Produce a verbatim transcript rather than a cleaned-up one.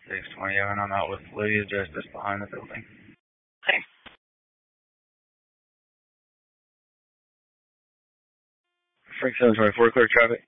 six twenty-seven, I'm out with Lydia Justice behind the building. Okay. Frank seven twenty-four, clear traffic.